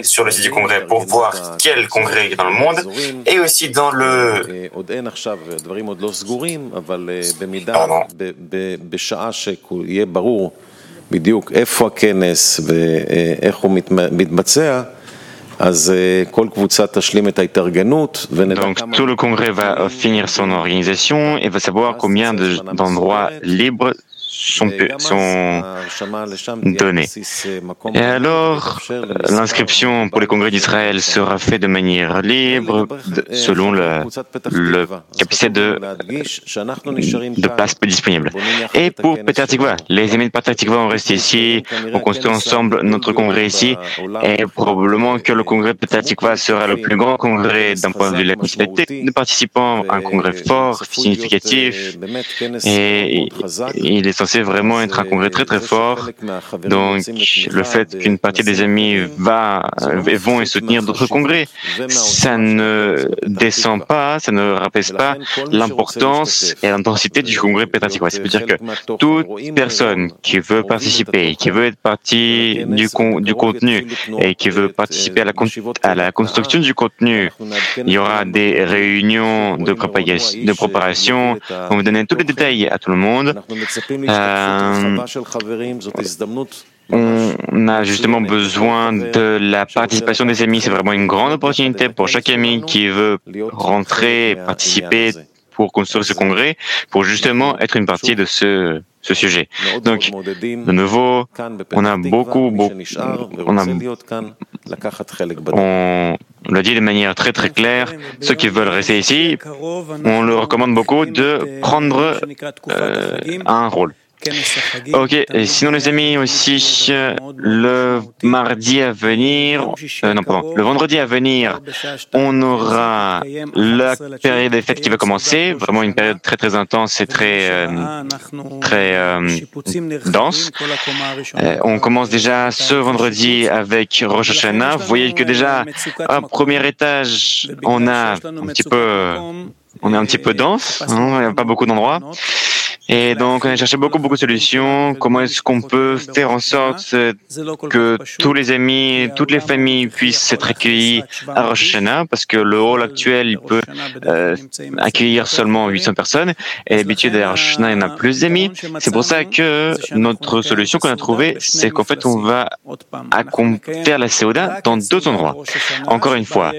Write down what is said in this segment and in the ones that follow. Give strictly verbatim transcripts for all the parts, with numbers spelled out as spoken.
sur le site du congrès pour voir quel congrès est dans le monde et aussi dans le... Pardon. בדיוק איפה הכנס ואיך הוא מתבצע, אז כל קבוצה תשלים את ההתארגנות. Donc tout le congrès va finir son organisation et va savoir combien d'endroits libres sont, sont donnés. Et alors, l'inscription pour les congrès d'Israël sera faite de manière libre, de, selon la le capacité de, de place disponible. Et pour Petah Tikva, les amis de Petah Tikva ont resté ici, on construit ensemble notre congrès ici, et probablement que le congrès de Petah Tikva sera le plus grand congrès d'un point de vue de la quantité de participants, un congrès fort, significatif, et il est censé vraiment être un congrès très très fort. Donc le fait qu'une partie des amis va, vont et soutenir d'autres congrès, ça ne descend pas, ça ne rabaisse pas l'importance et l'intensité du congrès Petah Tikva. Ça veut dire que toute personne qui veut participer, qui veut être partie du, con, du contenu et qui veut participer à la, à la construction du contenu, il y aura des réunions de, de préparation. On va donner tous les détails à tout le monde. Euh, on a justement besoin de la participation des amis. C'est vraiment une grande opportunité pour chaque ami qui veut rentrer, participer pour construire ce congrès, pour justement être une partie de ce, ce sujet. Donc, de nouveau, on a beaucoup, beaucoup on a, on l'a dit de manière très très claire, ceux qui veulent rester ici, on leur recommande beaucoup de prendre euh, un rôle. Ok, et sinon les amis aussi, le mardi à venir, euh, non pardon, le vendredi à venir, on aura la période des fêtes qui va commencer, vraiment une période très très intense et très euh, très euh, dense. Euh, on commence déjà ce vendredi avec Rosh Hashanah. Vous voyez que déjà, à premier étage, on a un petit peu, on est un petit peu dense, hein, il n'y a pas beaucoup d'endroits. Et donc, on a cherché beaucoup, beaucoup de solutions. Comment est-ce qu'on peut faire en sorte que tous les amis, toutes les familles puissent être accueillis à Rosh Hashanah, parce que le hall actuel, il peut euh, accueillir seulement huit cents personnes. Et d'habitude, à Rosh Hashanah, il y en a plus d'amis. C'est pour ça que notre solution qu'on a trouvée, c'est qu'en fait, on va faire la Seuda dans deux endroits. Encore une fois,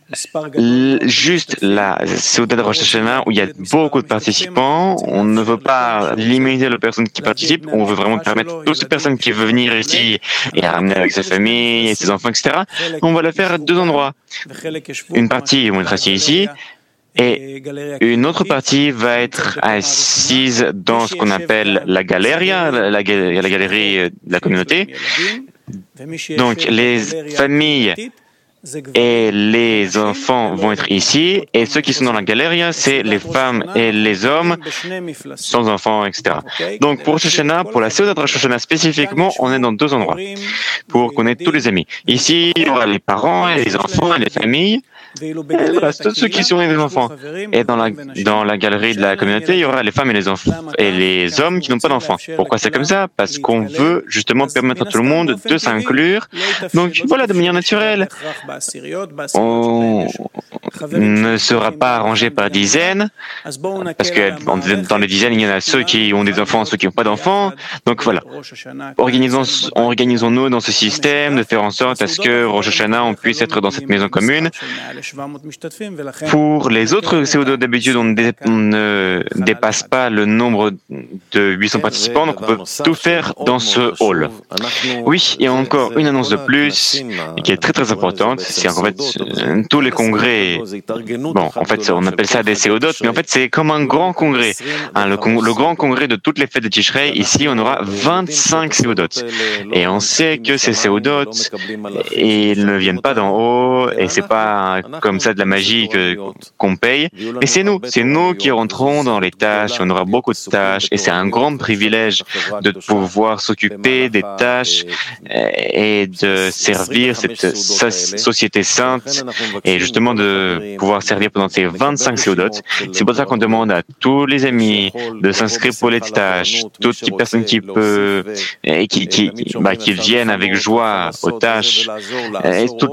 juste la Seuda de Rosh Hashanah où il y a beaucoup de participants, on ne veut pas limiter les personnes qui participent, on veut vraiment permettre à toutes les personnes qui veulent venir ici et ramener avec sa famille et ses enfants, et cetera. On va le faire à deux endroits. Une partie vont être assis ici et une autre partie va être assise dans ce qu'on appelle la galeria, la, la, la galerie de la communauté. Donc les familles et les enfants vont être ici, et ceux qui sont dans la galerie, c'est les femmes et les hommes sans enfants, et cetera. Donc pour Rosh Hashanah, pour la Seuda de Rosh Hashanah spécifiquement, on est dans deux endroits pour connaître tous les amis. Ici, il y aura les parents et les enfants et les familles. Et voilà, tous ceux qui sont des enfants. Et dans la, dans la galerie de la communauté, il y aura les femmes et les enfants et les hommes qui n'ont pas d'enfants. Pourquoi c'est comme ça? Parce qu'on veut justement permettre à tout le monde de s'inclure. Donc voilà, de manière naturelle. On ne sera pas arrangé par dizaines, parce que dans les dizaines, il y en a ceux qui ont des enfants, ceux qui n'ont pas d'enfants. Donc voilà. Organisons, organisons-nous dans ce système de faire en sorte à ce que Rosh Hashanah, on puisse être dans cette maison commune. Pour les autres C O deux, d'habitude, on, dé, on ne dépasse pas le nombre de huit cents participants, donc on peut tout faire dans ce hall. Oui, et encore une annonce de plus, qui est très très importante, c'est en fait tous les congrès, bon, en fait on appelle ça des C O deux, mais en fait c'est comme un grand congrès, hein, le, con, le grand congrès de toutes les fêtes de Tishrei. Ici on aura vingt-cinq C O deux, et on sait que ces C O deux, ils ne viennent pas d'en haut, et c'est pas comme ça de la magie que, qu'on paye, mais c'est nous, c'est nous qui rentrons dans les tâches, on aura beaucoup de tâches, et c'est un grand privilège de pouvoir s'occuper des tâches et de servir cette société sainte, et justement de pouvoir servir pendant ces vingt-cinq C O D O T. C'est pour ça qu'on demande à tous les amis de s'inscrire pour les tâches, toutes les personnes qui peuvent, et qui, qui, bah, qui viennent avec joie aux tâches, et tout,